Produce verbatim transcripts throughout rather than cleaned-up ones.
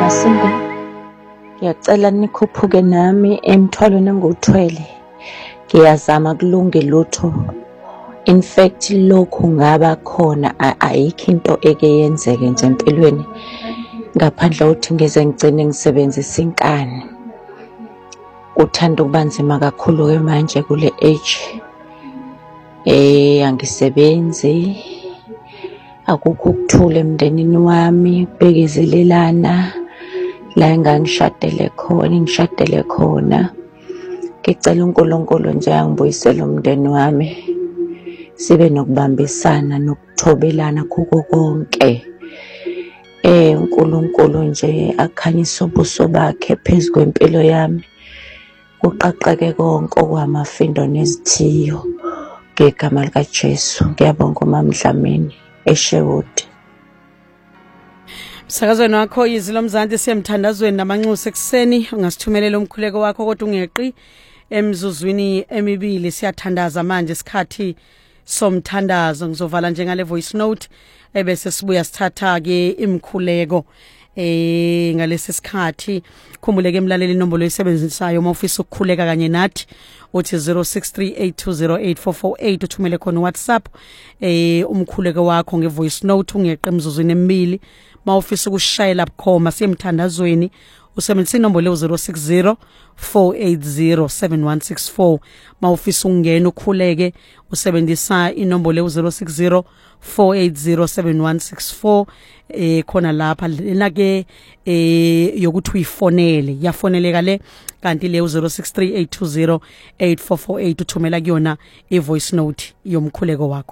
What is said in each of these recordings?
Masindi, ngiyacela nikhuphuke nami emthwalweni engiwuthwele. Ngiyazama kulunge lutho. In fact lokhu ngaba khona ayikho into eke yenzeke nje empilweni ngaphandle kokuthi ngeze ngigcine ngisebenzisa inkani. Kuthanda ukuba nzima kakhulu ke manje kule age. Eh angisebenzi. Akukho ukuthula emndenini wami, bekezelelana la engangishadele khona, ngishadele khona. Ngicela uNkulunkulu nje angibuyisele umndeni wami. Sibe nokubambisana nokuthobelana kuko konke. Eh uNkulunkulu nje akhanyise ubuso bakhe phezu kwempilo yami. Kuqaqeke konke okwamafindo nezithiyo ngegama lika Jesu. Ngiyabonga uMama Dlamini eSherwood. Msakazweni wakho izilo mzansi siyemthandazweni namanxusa ekseni ungasithumelela umkhuleko wakho kodwa ungeqi emzuzwini emibili. Siyathandaza manje isikhathi somthandazo. Ngizovala njengale voice note ebese sibuya sithatha ke imkhuleko eh ngalesi sikhathi. Khumbuleke emlaleli inombolo oyisebenzisayo uma ufisa ukukhuleka kanye nathi uthi zero six three eight two zero eight four four eight uthumele khona WhatsApp eh umkhuleko wakho ngevoice note ungeqe emzuzwini emibili. Ma ufisa ukushayela bukhoma siyemthandazweni usebenzisa inombolo zero six zero four eight zero seven one six four. Ma ufisa ungena ukhuleke usebenzisa inombolo zero six zero four eight zero seven one six four. Eh khona lapha lena ke eh yokuthi uyifonele yafoneleka le kanti le zero six three eight two zero eight four four eight uthumela kuyona ivoice note yomkhuleko wakho.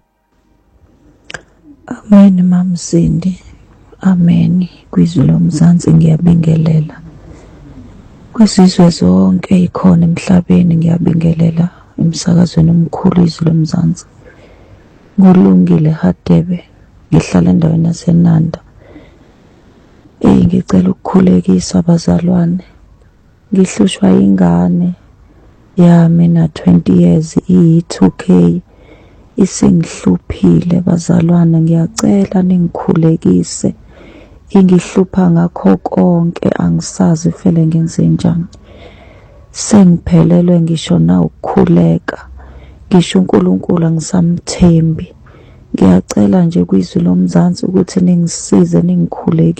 Amen Mama Sindi. Amen. Kwizwi lomzansi ngiyabingelela. Kwizizwe zonke ikhona emhlabeni ngiyabingelela emsakazweni omkhulu izwi lomzansi. Ngolungile Hadebe ngihlala endaweni yaseNanda. Eh ngicela ukukhulekisa abazalwane. Ngihlushwa ingane yami na twenty years iyi two K. Isingihluphile bazalwane, ngiyacela ningikhulekise. Ingihlupha ngakho konke angisazi vele ngenze njani. Sengiphelelwe ngisho na ukukhuleka. Ngisho uNkulunkulu angisamthembi. Ngiyacela nje kwizwi lomzansi ukuthi ningisize ningikhuleke.